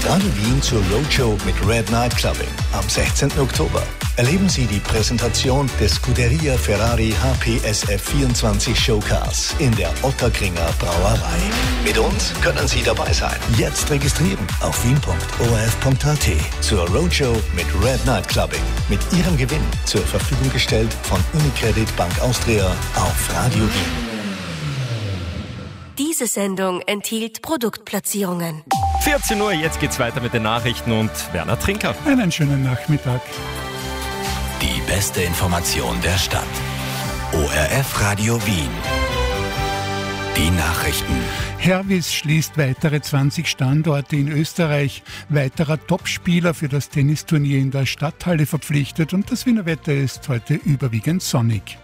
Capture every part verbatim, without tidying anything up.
Radio Wien zur Roadshow mit Red Night Clubbing am sechzehnten Oktober. Erleben Sie die Präsentation des Scuderia Ferrari H P S F vierundzwanzig Showcars in der Ottakringer Brauerei. Mit uns können Sie dabei sein. Jetzt registrieren auf wien punkt o r f punkt a t zur Roadshow mit Red Night Clubbing. Mit Ihrem Gewinn zur Verfügung gestellt von Unicredit Bank Austria auf Radio Wien. Diese Sendung enthielt Produktplatzierungen. vierzehn Uhr, jetzt geht's weiter mit den Nachrichten und Werner Trinker. Einen schönen Nachmittag. Die beste Information der Stadt. O R F Radio Wien. Die Nachrichten. Hervis schließt weitere zwanzig Standorte in Österreich. Weiterer Topspieler für das Tennisturnier in der Stadthalle verpflichtet und das Wiener Wetter ist heute überwiegend sonnig.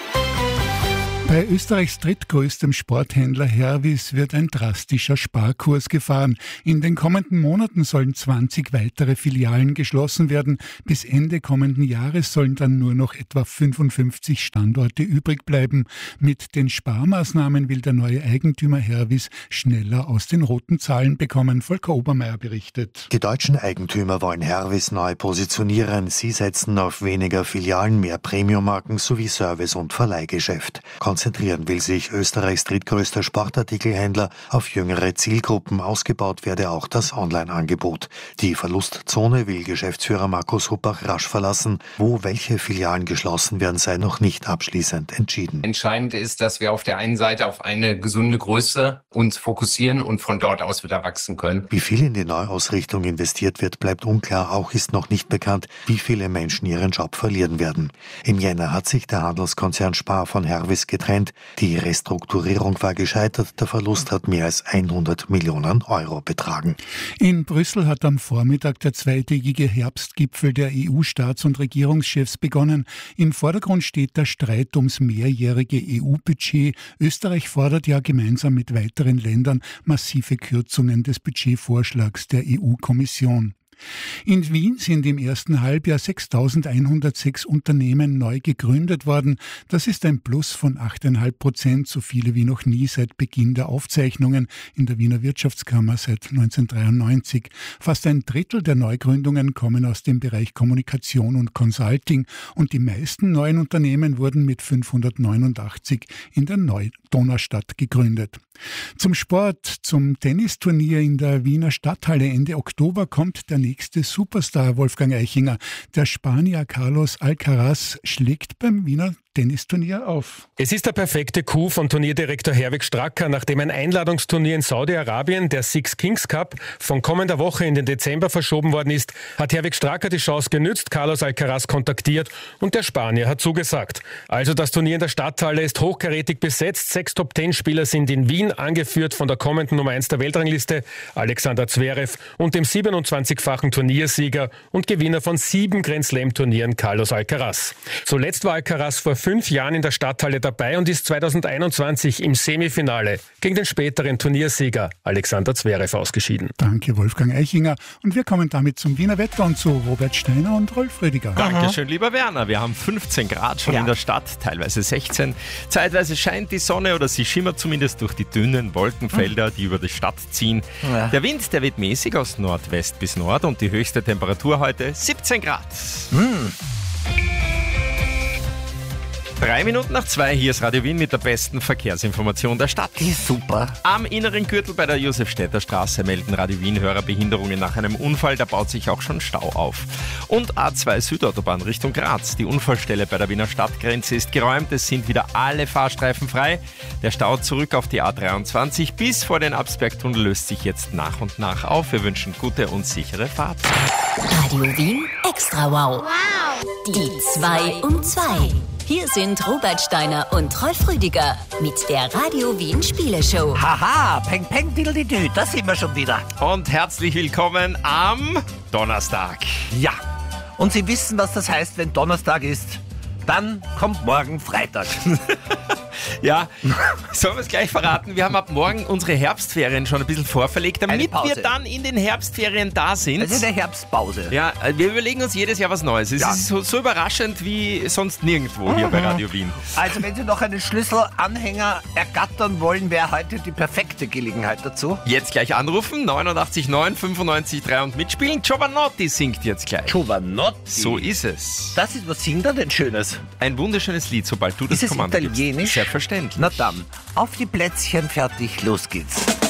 Bei Österreichs drittgrößtem Sporthändler Hervis wird ein drastischer Sparkurs gefahren. In den kommenden Monaten sollen zwanzig weitere Filialen geschlossen werden. Bis Ende kommenden Jahres sollen dann nur noch etwa fünfundfünfzig Standorte übrig bleiben. Mit den Sparmaßnahmen will der neue Eigentümer Hervis schneller aus den roten Zahlen bekommen. Volker Obermeier berichtet. Die deutschen Eigentümer wollen Hervis neu positionieren. Sie setzen auf weniger Filialen, mehr Premiummarken sowie Service- und Verleihgeschäft. Konzentrieren will sich Österreichs drittgrößter Sportartikelhändler auf jüngere Zielgruppen. Ausgebaut werde auch das Online-Angebot. Die Verlustzone will Geschäftsführer Markus Huppach rasch verlassen. Wo welche Filialen geschlossen werden, sei noch nicht abschließend entschieden. Entscheidend ist, dass wir auf der einen Seite auf eine gesunde Größe uns fokussieren und von dort aus wieder wachsen können. Wie viel in die Neuausrichtung investiert wird, bleibt unklar. Auch ist noch nicht bekannt, wie viele Menschen ihren Job verlieren werden. Im Jänner hat sich der Handelskonzern Spar von Hervis getrennt. Die Restrukturierung war gescheitert. Der Verlust hat mehr als hundert Millionen Euro betragen. In Brüssel hat am Vormittag der zweitägige Herbstgipfel der E U-Staats- und Regierungschefs begonnen. Im Vordergrund steht der Streit ums mehrjährige E U-Budget. Österreich fordert ja gemeinsam mit weiteren Ländern massive Kürzungen des Budgetvorschlags der E U-Kommission. In Wien sind im ersten Halbjahr sechstausendeinhundertsechs Unternehmen neu gegründet worden. Das ist ein Plus von acht Komma fünf Prozent, so viele wie noch nie seit Beginn der Aufzeichnungen in der Wiener Wirtschaftskammer seit neunzehnhundertdreiundneunzig. Fast ein Drittel der Neugründungen kommen aus dem Bereich Kommunikation und Consulting und die meisten neuen Unternehmen wurden mit fünfhundertneunundachtzig in der Neu-Donaustadt gegründet. Zum Sport, zum Tennisturnier in der Wiener Stadthalle Ende Oktober kommt der nächste Superstar Wolfgang Eichinger. Der Spanier Carlos Alcaraz schlägt beim Wiener Tennisturnier auf. Es ist der perfekte Coup von Turnierdirektor Herwig Stracker, nachdem ein Einladungsturnier in Saudi-Arabien, der Six Kings Cup, von kommender Woche in den Dezember verschoben worden ist, hat Herwig Stracker die Chance genützt, Carlos Alcaraz kontaktiert und der Spanier hat zugesagt. Also das Turnier in der Stadthalle ist hochkarätig besetzt. Sechs Top-Ten-Spieler sind in Wien, angeführt von der kommenden Nummer eins der Weltrangliste, Alexander Zverev, und dem siebenundzwanzigfachen Turniersieger und Gewinner von sieben Grand-Slam-Turnieren, Carlos Alcaraz. Zuletzt war Alcaraz vor fünf Jahren in der Stadthalle dabei und ist zweitausendeinundzwanzig im Semifinale gegen den späteren Turniersieger Alexander Zverev ausgeschieden. Danke, Wolfgang Eichinger. Und wir kommen damit zum Wiener Wetter und zu Robert Steiner und Rolf Rödiger. Dankeschön, lieber Werner. Wir haben fünfzehn Grad schon ja. in der Stadt, teilweise sechzehn. Zeitweise scheint die Sonne oder sie schimmert zumindest durch die dünnen Wolkenfelder, die über die Stadt ziehen. Ja. Der Wind, der weht mäßig aus Nordwest bis Nord und die höchste Temperatur heute siebzehn Grad. Mhm. Drei Minuten nach zwei, hier ist Radio Wien mit der besten Verkehrsinformation der Stadt. Die ist super. Am inneren Gürtel bei der Josefstädter Straße melden Radio Wien-Hörer Behinderungen nach einem Unfall. Da baut sich auch schon Stau auf. Und A zwei Südautobahn Richtung Graz. Die Unfallstelle bei der Wiener Stadtgrenze ist geräumt. Es sind wieder alle Fahrstreifen frei. Der Stau zurück auf die A dreiundzwanzig bis vor den Absbergtunnel löst sich jetzt nach und nach auf. Wir wünschen gute und sichere Fahrt. Radio Wien Extra Wow. Wow. Die zwei um zwei. Hier sind Robert Steiner und Rolf Rüdiger mit der Radio Wien Spieleshow. Haha, peng peng diddle-dü, da sind wir schon wieder. Und herzlich willkommen am Donnerstag. Ja, und Sie wissen, was das heißt, wenn Donnerstag ist? Dann kommt morgen Freitag. Ja, sollen wir es gleich verraten? Wir haben ab morgen unsere Herbstferien schon ein bisschen vorverlegt, damit wir dann in den Herbstferien da sind. Also in der Herbstpause. Ja, wir überlegen uns jedes Jahr was Neues. Es Ja. ist so, so überraschend wie sonst nirgendwo hier bei Radio Wien. Also wenn Sie noch einen Schlüsselanhänger ergattern wollen, wäre heute die perfekte Gelegenheit dazu. Jetzt gleich anrufen, neunundachtzig neun fünfundneunzig drei und mitspielen. Giovanotti singt jetzt gleich. Giovanotti. So ist es. Das ist, was singt er denn Schönes? Ein wunderschönes Lied, sobald du das Ist es Kommando italienisch? gibst. Selbstverständlich. Na dann, auf die Plätzchen, fertig, los geht's.